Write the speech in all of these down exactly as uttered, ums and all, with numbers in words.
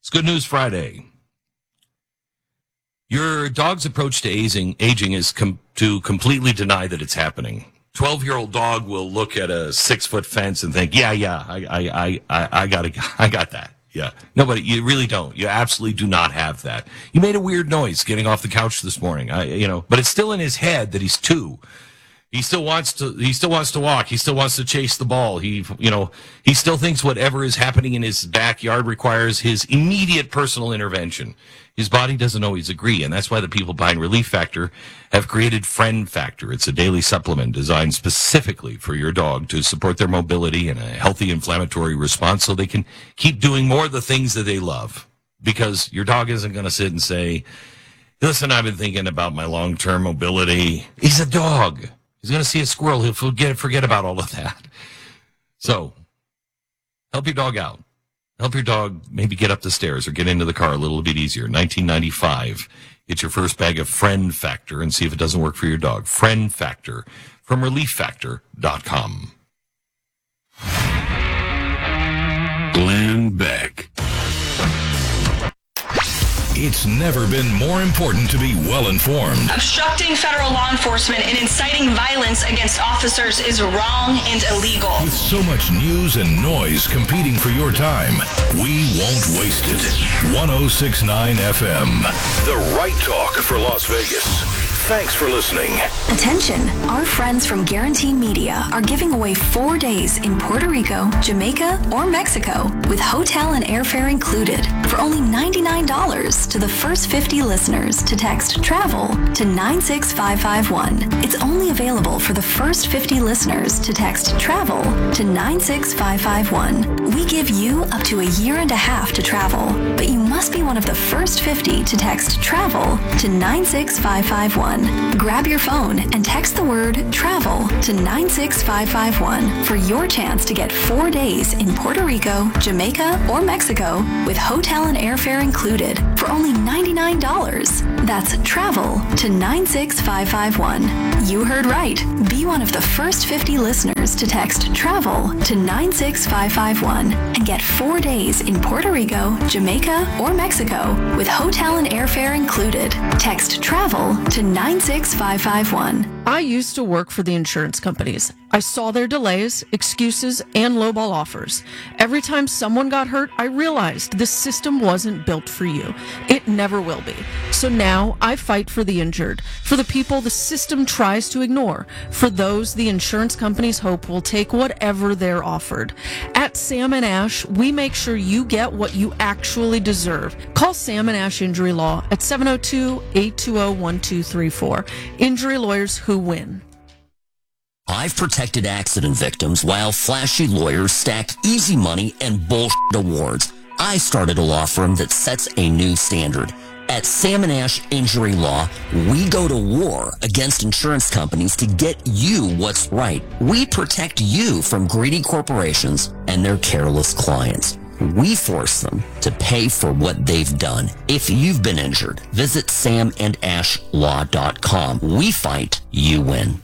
It's Good News Friday. Your dog's approach to aging, aging is com- to completely deny that it's happening. twelve-year-old dog will look at a six-foot fence and think, yeah, yeah, I, I, I, I, I got I got that. Yeah. No, but you really don't. You absolutely do not have that. You made a weird noise getting off the couch this morning. I, you know, but it's still in his head that he's two. He still wants to, he still wants to walk. He still wants to chase the ball. He, you know, he still thinks whatever is happening in his backyard requires his immediate personal intervention. His body doesn't always agree, and that's why the people behind Relief Factor have created Friend Factor. It's a daily supplement designed specifically for your dog to support their mobility and a healthy inflammatory response so they can keep doing more of the things that they love. Because your dog isn't going to sit and say, listen, I've been thinking about my long-term mobility. He's a dog. He's going to see a squirrel. He'll forget, forget about all of that. So, help your dog out. Help your dog maybe get up the stairs or get into the car a little bit easier. nineteen ninety-five. Get your first bag of Friend Factor and see if it doesn't work for your dog. Friend Factor from relief factor dot com. Glenn Beck. It's never been more important to be well-informed. Obstructing federal law enforcement and inciting violence against officers is wrong and illegal. With so much news and noise competing for your time, we won't waste it. one oh six point nine F M. The right talk for Las Vegas. Thanks for listening. Attention, our friends from Guarantee Media are giving away four days in Puerto Rico, Jamaica, or Mexico with hotel and airfare included for only ninety-nine dollars to the first fifty listeners to text TRAVEL to nine six five five one. It's only available for the first fifty listeners to text TRAVEL to nine six five five one. We give you up to a year and a half to travel, but you must be one of the first fifty to text TRAVEL to nine six five five one. Grab your phone and text the word TRAVEL to nine six five five one for your chance to get four days in Puerto Rico, Jamaica, or Mexico with hotel and airfare included for only ninety-nine dollars. That's TRAVEL to nine six five five one. You heard right. Be one of the first fifty listeners to text TRAVEL to nine six five five one and get four days in Puerto Rico, Jamaica, or Mexico with hotel and airfare included. Text TRAVEL to nine six five five one. I used to work for the insurance companies. I saw their delays, excuses, and lowball offers. Every time someone got hurt, I realized this system wasn't built for you. It never will be. So now I fight for the injured, for the people the system tries to ignore, for those the insurance companies hope will take whatever they're offered. At Sam and Ash, we make sure you get what you actually deserve. Call Sam and Ash Injury Law at seven oh two, eight two zero, one two three four. Injury lawyers who win. I've protected accident victims while flashy lawyers stack easy money and bullshit awards. I started a law firm that sets a new standard. At Sam and Ash Injury Law, we go to war against insurance companies to get you what's right. We protect you from greedy corporations and their careless clients. We force them to pay for what they've done. If you've been injured, visit sam and ash law dot com. We fight, you win.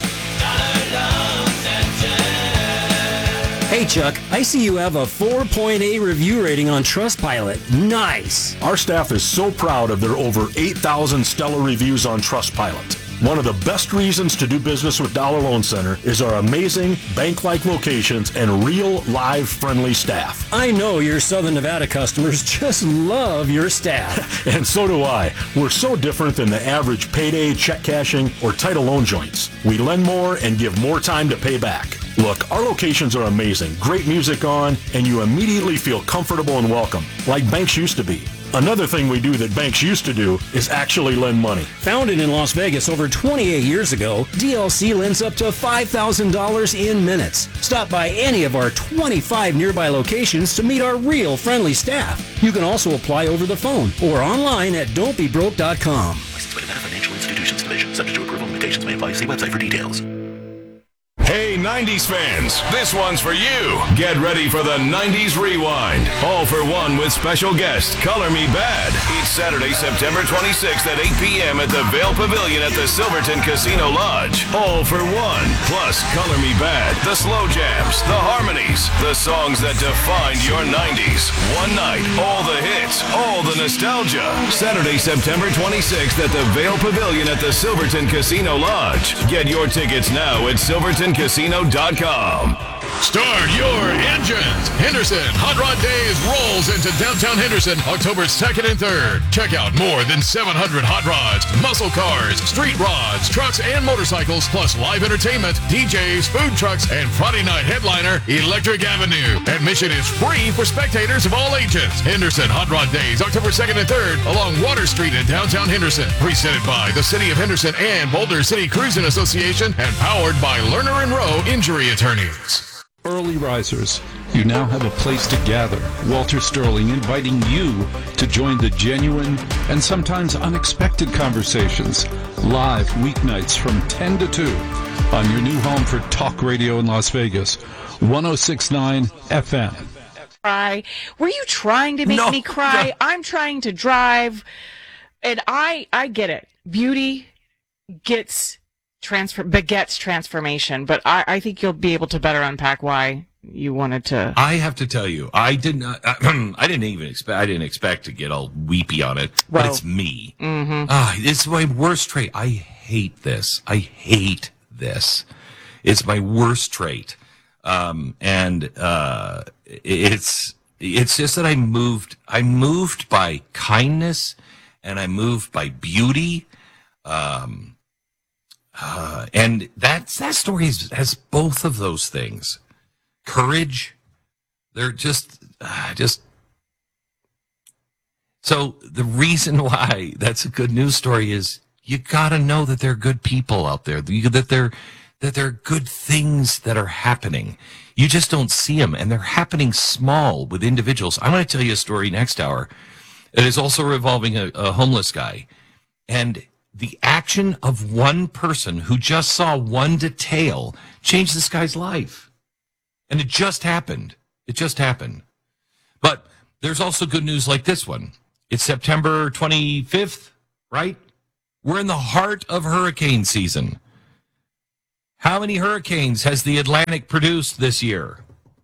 Hey Chuck, I see you have a four point eight review rating on Trustpilot. Nice! Our staff is so proud of their over eight thousand stellar reviews on Trustpilot. One of the best reasons to do business with Dollar Loan Center is our amazing bank-like locations and real, live, friendly staff. I know your Southern Nevada customers just love your staff. And so do I. We're so different than the average payday, check cashing, or title loan joints. We lend more and give more time to pay back. Look, our locations are amazing, great music on, and you immediately feel comfortable and welcome, like banks used to be. Another thing we do that banks used to do is actually lend money. Founded in Las Vegas over twenty-eight years ago, D L C lends up to five thousand dollars in minutes. Stop by any of our twenty-five nearby locations to meet our real friendly staff. You can also apply over the phone or online at don't be broke dot com. Licensed by Nevada Financial Institutions Division. Subject to approval, limitations may apply. See website for details. Hey, nineties fans, this one's for you. Get ready for the nineties Rewind. All for one with special guest, Color Me Bad. It's Saturday, September twenty-sixth at eight p.m. at the Vail Pavilion at the Silverton Casino Lodge. All for one. Plus, Color Me Bad, the slow jams, the harmonies, the songs that defined your nineties. One night, all the hits, all the nostalgia. Saturday, September twenty-sixth at the Vail Pavilion at the Silverton Casino Lodge. Get your tickets now at silverton casino dot com. Start your engines. Henderson Hot Rod Days rolls into downtown Henderson October second and third. Check out more than seven hundred hot rods, muscle cars, street rods, trucks, and motorcycles, plus live entertainment, D Js, food trucks, and Friday night headliner, Electric Avenue. Admission is free for spectators of all ages. Henderson Hot Rod Days, October second and third, along Water Street in downtown Henderson. Presented by the City of Henderson and Boulder City Cruising Association, and powered by Lerner and Rowe Injury Attorneys. Early risers, you now have a place to gather. Walter Sterling inviting you to join the genuine and sometimes unexpected conversations live weeknights from ten to two on your new home for talk radio in Las Vegas, one oh six point nine F M. Cry. Were you trying to make No, me cry? no. I'm trying to drive, and I I get it. Beauty gets transfer begets transformation, but I, I think you'll be able to better unpack why you wanted to. I have to tell you, I didn't. I, I didn't even expect. I didn't expect to get all weepy on it, but Well, it's me. Mm-hmm. Ah, it's my worst trait. I hate this. I hate this. It's my worst trait, um, and uh, it's it's just that I moved. I moved by kindness, and I moved by beauty. Um, uh, and that's that story has, has both of those things. Courage. They're just, uh, just. So the reason why that's a good news story is you got to know that there are good people out there, that there, that there are good things that are happening. You just don't see them, and they're happening small with individuals. I'm going to tell you a story next hour. It is also revolving a, a homeless guy, and the action of one person who just saw one detail changed this guy's life. And it just happened. It just happened. But there's also good news like this one. It's September twenty-fifth, right? We're in the heart of hurricane season. How many hurricanes has the Atlantic produced this year?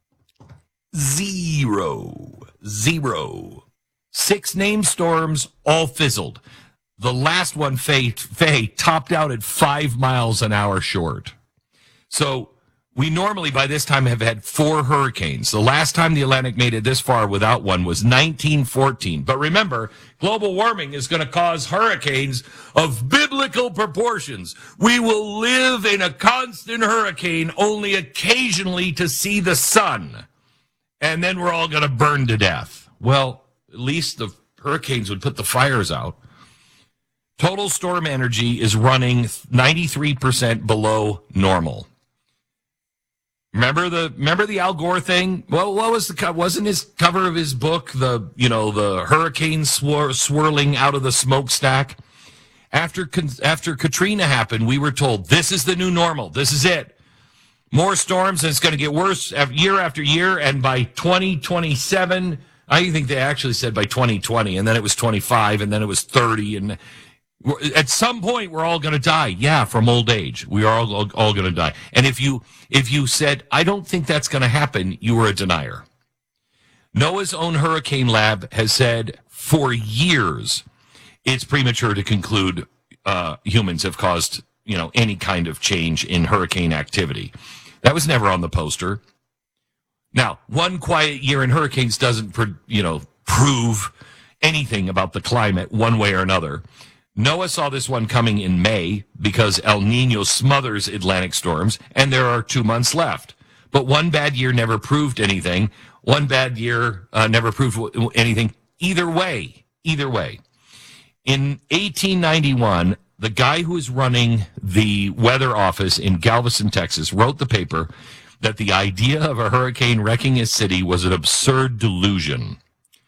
Zero. Zero. Six named storms, all fizzled. The last one, Faye, Faye, topped out at five miles an hour short. So we normally, by this time, have had four hurricanes. The last time the Atlantic made it this far without one was nineteen fourteen. But remember, global warming is going to cause hurricanes of biblical proportions. We will live in a constant hurricane, only occasionally to see the sun. And then we're all going to burn to death. Well, at least the hurricanes would put the fires out. Total storm energy is running ninety-three percent below normal. Remember the remember the Al Gore thing? Well, what was the co- wasn't his cover of his book the you know the hurricane swir- swirling out of the smokestack? After after Katrina happened, we were told this is the new normal. This is it. More storms, and it's going to get worse year after year. And by twenty twenty-seven, I think they actually said by twenty twenty, and then it was twenty-five, and then it was thirty, and at some point we're all going to die. Yeah, from old age, we are all all, all going to die. And if you if you said I don't think that's going to happen, you were a denier. Noah's own hurricane lab has said for years it's premature to conclude uh, humans have caused you know any kind of change in hurricane activity. That was never on the poster. Now, one quiet year in hurricanes doesn't you know prove anything about the climate one way or another. NOAA saw this one coming in May because El Nino smothers Atlantic storms, and there are two months left. But one bad year never proved anything. One bad year uh, never proved anything. Either way, either way. In eighteen ninety-one, the guy who was running the weather office in Galveston, Texas, wrote the paper that the idea of a hurricane wrecking a city was an absurd delusion.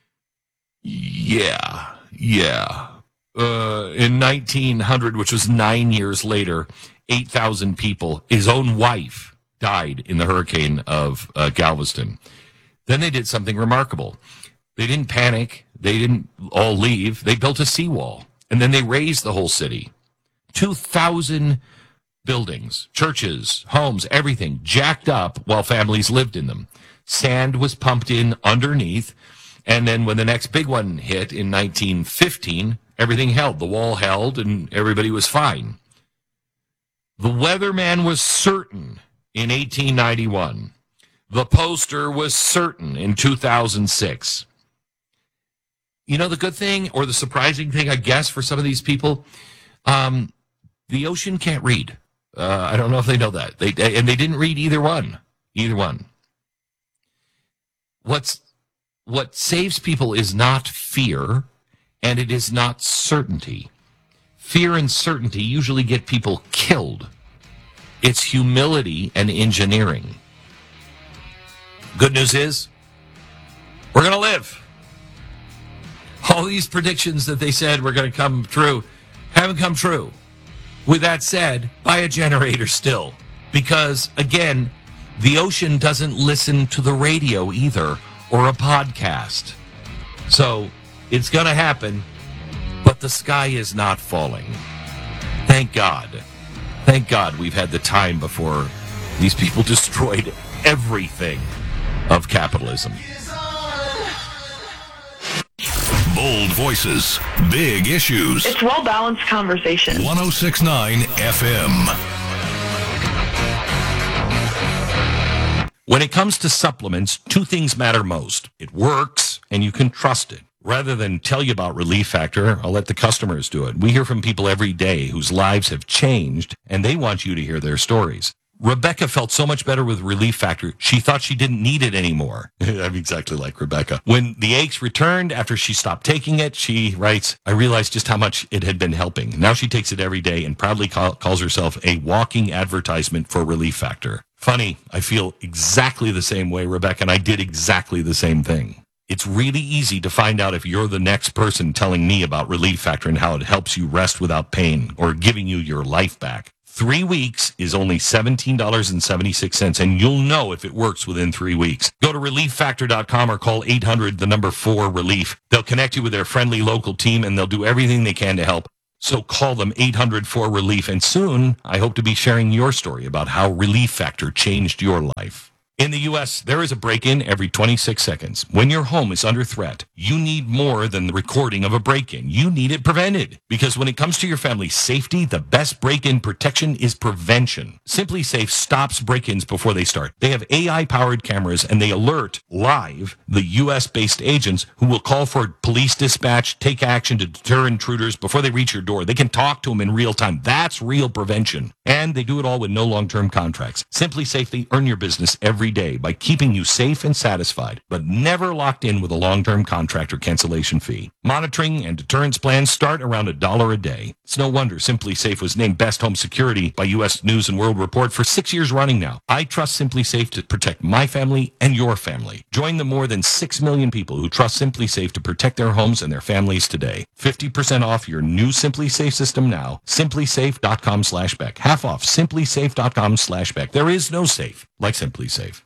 Yeah, yeah. Uh, in nineteen hundred, which was nine years later, eight thousand people, his own wife, died in the hurricane of uh, Galveston. Then they did something remarkable. They didn't panic. They didn't all leave. They built a seawall, and then they raised the whole city. two thousand buildings, churches, homes, everything jacked up while families lived in them. Sand was pumped in underneath, and then when the next big one hit in nineteen fifteen, everything held. The wall held, and everybody was fine. The weatherman was certain in eighteen ninety-one. The poster was certain in two thousand six. You know, the good thing, or the surprising thing, I guess, for some of these people, um, the ocean can't read. Uh, I don't know if they know that. They and they didn't read either one. Either one. What's what saves people is not fear, and it is not certainty. Fear and certainty usually get people killed. It's humility and engineering. Good news is, we're going to live. All these predictions that they said were going to come true haven't come true. With that said, buy a generator still. Because, again, the ocean doesn't listen to the radio either, or a podcast. So, it's going to happen, but the sky is not falling. Thank God. Thank God we've had the time before these people destroyed everything of capitalism. Bold voices, big issues. It's well-balanced conversation. one oh six point nine F M. When it comes to supplements, two things matter most. It works, and you can trust it. Rather than tell you about Relief Factor, I'll let the customers do it. We hear from people every day whose lives have changed, and they want you to hear their stories. Rebecca felt so much better with Relief Factor, she thought she didn't need it anymore. I'm exactly like Rebecca. When the aches returned after she stopped taking it, she writes, I realized just how much it had been helping. Now she takes it every day and proudly call, calls herself a walking advertisement for Relief Factor. Funny, I feel exactly the same way, Rebecca, and I did exactly the same thing. It's really easy to find out if you're the next person telling me about Relief Factor and how it helps you rest without pain or giving you your life back. Three weeks is only seventeen dollars and seventy-six cents, and you'll know if it works within three weeks. Go to relief factor dot com or call eight hundred, the number four, relief. They'll connect you with their friendly local team, and they'll do everything they can to help. So call them eight hundred four relief, and soon I hope to be sharing your story about how Relief Factor changed your life. In the U S, there is a break-in every twenty-six seconds. When your home is under threat, you need more than the recording of a break-in. You need it prevented. Because when it comes to your family's safety, the best break-in protection is prevention. Simply Safe stops break-ins before they start. They have A I-powered cameras, and they alert live the U S-based agents who will call for police dispatch, take action to deter intruders before they reach your door. They can talk to them in real time. That's real prevention. And they do it all with no long-term contracts. Simply Safe, they earn your business every day by keeping you safe and satisfied, but never locked in with a long-term contract or cancellation fee. Monitoring and deterrence plans start around a dollar a day. It's no wonder Simply Safe was named Best Home Security by U S News and World Report for six years running now. I trust Simply Safe to protect my family and your family. Join the more than six million people who trust Simply Safe to protect their homes and their families today. fifty percent off your new Simply Safe system now. simply safe dot com slash Beck. Half off. simply safe dot com slash Beck. There is no safe like Simply Safe.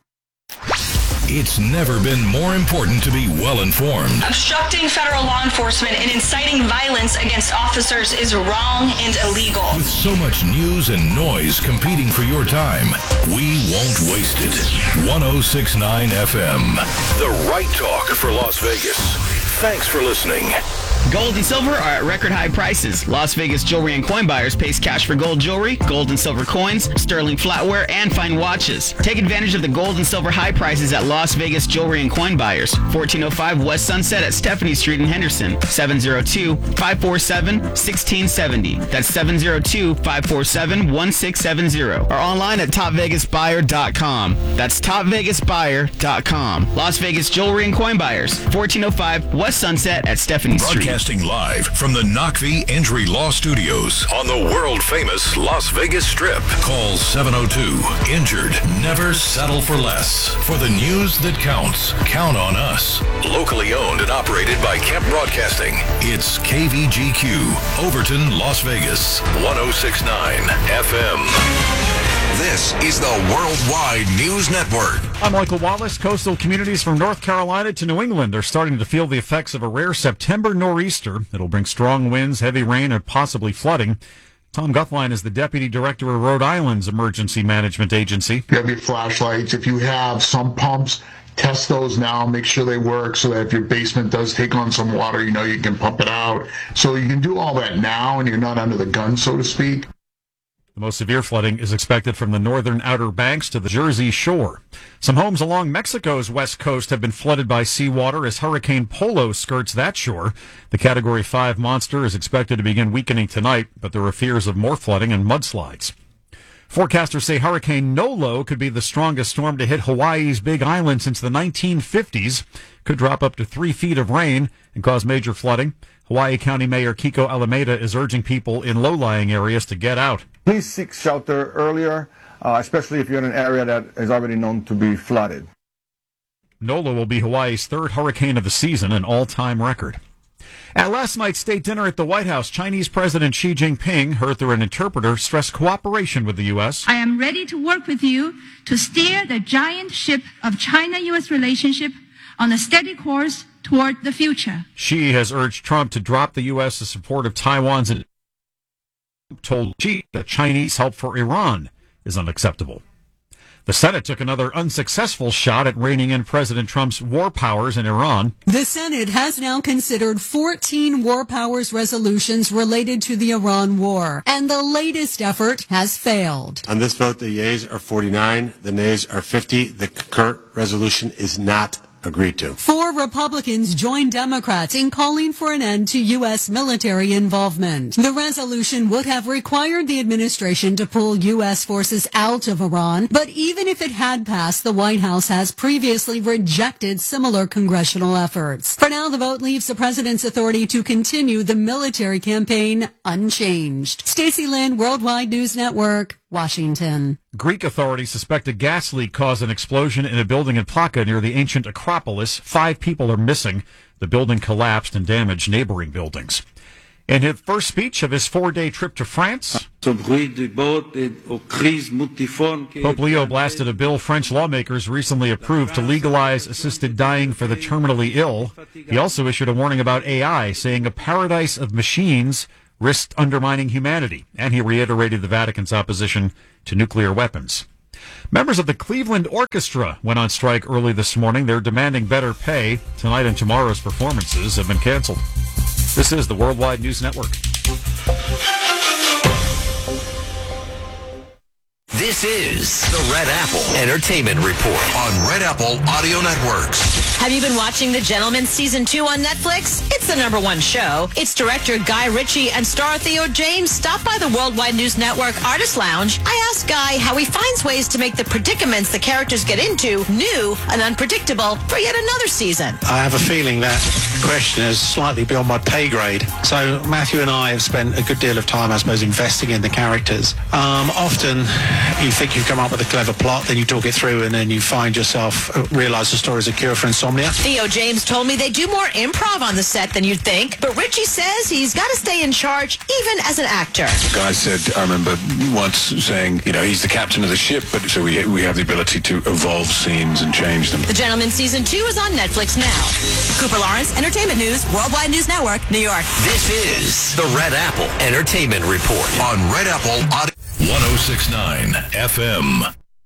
It's never been more important to be well-informed. Obstructing federal law enforcement and inciting violence against officers is wrong and illegal. With so much news and noise competing for your time, we won't waste it. one oh six point nine F M, the right talk for Las Vegas. Thanks for listening. Gold and silver are at record high prices. Las Vegas Jewelry and Coin Buyers pays cash for gold jewelry, gold and silver coins, sterling flatware, and fine watches. Take advantage of the gold and silver high prices at Las Vegas Jewelry and Coin Buyers. fourteen oh five West Sunset at Stephanie Street in Henderson. seven oh two, five four seven, one six seven oh. That's seven oh two, five four seven, one six seven oh. Or online at top vegas buyer dot com. That's top vegas buyer dot com. Las Vegas Jewelry and Coin Buyers. fourteen oh five West Sunset at Stephanie Street. Broadcasting live from the Knockvie Injury Law Studios on the world-famous Las Vegas Strip. Call seven oh two, injured. Never settle for less. For the news that counts, count on us. Locally owned and operated by Kemp Broadcasting. It's K V G Q, Overton, Las Vegas, one oh six point nine F M. This is the Worldwide News Network. I'm Michael Wallace. Coastal communities from North Carolina to New England are starting to feel the effects of a rare September nor'easter. It'll bring strong winds, heavy rain, and possibly flooding. Tom Guthline is the Deputy Director of Rhode Island's Emergency Management Agency. You have your flashlights. If you have some pumps, test those now. Make sure they work so that if your basement does take on some water, you know you can pump it out. So you can do all that now and you're not under the gun, so to speak. The most severe flooding is expected from the northern Outer Banks to the Jersey Shore. Some homes along Mexico's west coast have been flooded by seawater as Hurricane Polo skirts that shore. The Category five monster is expected to begin weakening tonight, but there are fears of more flooding and mudslides. Forecasters say Hurricane Nolo could be the strongest storm to hit Hawaii's Big Island since the nineteen fifties. Could drop up to three feet of rain and cause major flooding. Hawaii County Mayor Kiko Alameda is urging people in low-lying areas to get out. Please seek shelter earlier, uh, especially if you're in an area that is already known to be flooded. Nolo will be Hawaii's third hurricane of the season, an all-time record. At last night's state dinner at the White House, Chinese President Xi Jinping, heard through an interpreter, stressed cooperation with the U S. I am ready to work with you to steer the giant ship of China-U S relationship on a steady course toward the future. Xi has urged Trump to drop the U S's support of Taiwan's, told Xi that Chinese help for Iran is unacceptable. The Senate took another unsuccessful shot at reining in President Trump's war powers in Iran. The Senate has now considered fourteen war powers resolutions related to the Iran war, and the latest effort has failed. On this vote, the yeas are forty-nine, the nays are fifty. The concurrent resolution is not agreed to. Four Republicans joined Democrats in calling for an end to U S military involvement. The resolution would have required the administration to pull U S forces out of Iran, but even if it had passed, the White House has previously rejected similar congressional efforts. For now, the vote leaves the president's authority to continue the military campaign unchanged. Stacey Lynn, Worldwide News Network, Washington. Greek authorities suspect a gas leak caused an explosion in a building in Plaka near the ancient Acropolis. Five people are missing. The building collapsed and damaged neighboring buildings. In his first speech of his four-day trip to France, Pope Leo blasted a bill French lawmakers recently approved to legalize assisted dying for the terminally ill. He also issued a warning about A I, saying a paradise of machines risked undermining humanity, and he reiterated the Vatican's opposition to nuclear weapons. Members of the Cleveland Orchestra went on strike early this morning. They're demanding better pay. Tonight and tomorrow's performances have been canceled. This is the Worldwide News Network. This is the Red Apple Entertainment Report on Red Apple Audio Networks. Have you been watching The Gentleman Season two on Netflix? It's the number one show. Its director Guy Ritchie and star Theo James stopped by the Worldwide News Network Artist Lounge. I asked Guy how he finds ways to make the predicaments the characters get into new and unpredictable for yet another season. I have a feeling that question is slightly beyond my pay grade. So Matthew and I have spent a good deal of time, I suppose, investing in the characters. Um, often you think you've come up with a clever plot, then you talk it through, and then you find yourself uh, realise the story is a cure for insomnia. Theo James told me they do more improv on the set than you'd think, but Ritchie says he's got to stay in charge even as an actor. Guy said, I remember once saying, you know, he's the captain of the ship, but so we we have the ability to evolve scenes and change them. The Gentleman Season two is on Netflix now. Cooper Lawrence, Entertainment News, Worldwide News Network, New York. This is the Red Apple Entertainment Report on Red Apple Audio. one oh six point nine F M.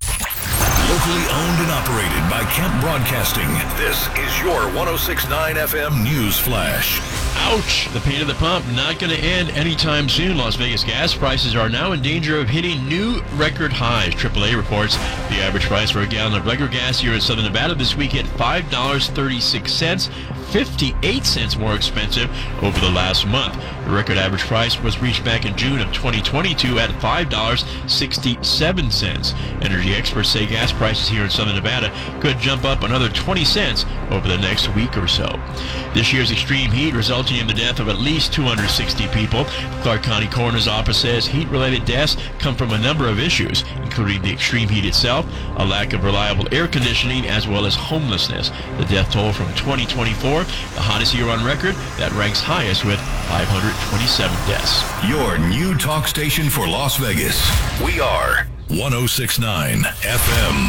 Locally owned and operated by Kemp Broadcasting. This is your one oh six point nine F M News Flash. Ouch! The pain at the pump not going to end anytime soon. Las Vegas gas prices are now in danger of hitting new record highs. triple A reports the average price for a gallon of regular gas here in Southern Nevada this week hit five dollars and thirty-six cents, fifty-eight cents more expensive over the last month. The record average price was reached back in June of twenty twenty-two at five dollars and sixty-seven cents. Energy experts say gas prices here in Southern Nevada could jump up another twenty cents over the next week or so. This year's extreme heat resulted in the death of at least two hundred sixty people. The Clark County Coroner's Office says heat-related deaths come from a number of issues, including the extreme heat itself, a lack of reliable air conditioning, as well as homelessness. The death toll from twenty twenty-four, the hottest year on record, that ranks highest with five hundred twenty-seven deaths. Your new talk station for Las Vegas. We are one oh six point nine F M.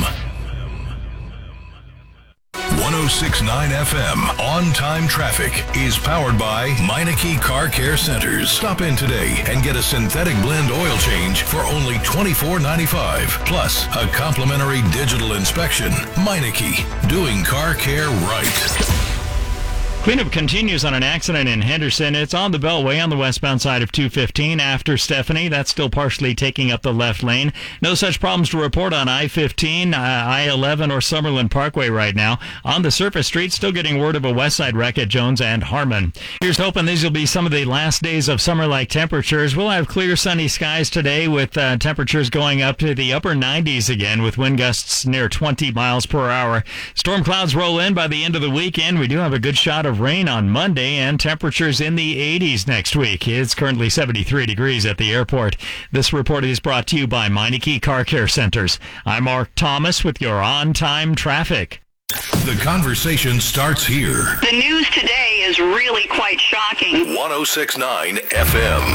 one oh six point nine F M On-Time Traffic is powered by Meineke Car Care Centers. Stop in today and get a synthetic blend oil change for only twenty-four ninety-five, plus a complimentary digital inspection. Meineke, doing car care right. Cleanup continues on an accident in Henderson. It's on the Beltway on the westbound side of two fifteen after Stephanie. That's still partially taking up the left lane. No such problems to report on I fifteen, uh, I eleven, or Summerlin Parkway right now. On the surface street, still getting word of a west side wreck at Jones and Harmon. Here's hoping these will be some of the last days of summer-like temperatures. We'll have clear sunny skies today with uh, temperatures going up to the upper nineties again with wind gusts near twenty miles per hour. Storm clouds roll in by the end of the weekend. We do have a good shot of rain on Monday and temperatures in the eighties next week. It's currently seventy-three degrees at the airport. This report is brought to you by Meineke Car Care Centers. I'm Mark Thomas with your on-time traffic. The conversation starts here. The news today is really quite shocking. one oh six point nine F M.